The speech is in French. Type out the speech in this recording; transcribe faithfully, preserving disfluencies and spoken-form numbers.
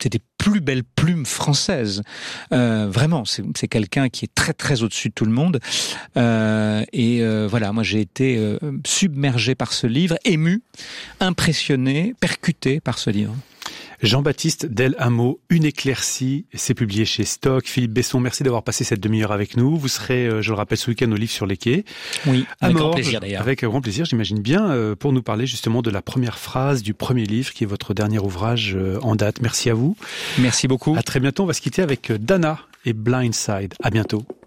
des plus belles plumes françaises. Euh, vraiment, c'est, c'est quelqu'un qui est très très au-dessus de tout le monde. Euh, et euh, voilà, moi j'ai été euh, submergé par ce livre, ému, impressionné, percuté par ce livre. Jean-Baptiste Del Amo, Une éclaircie, c'est publié chez Stock. Philippe Besson, merci d'avoir passé cette demi-heure avec nous. Vous serez, je le rappelle, ce week-end au Livre sur les quais. Oui, avec grand plaisir d'ailleurs. Avec grand plaisir, j'imagine bien, pour nous parler justement de la première phrase du premier livre, qui est votre dernier ouvrage en date. Merci à vous. Merci beaucoup. À très bientôt. On va se quitter avec Dana et Blindside. À bientôt.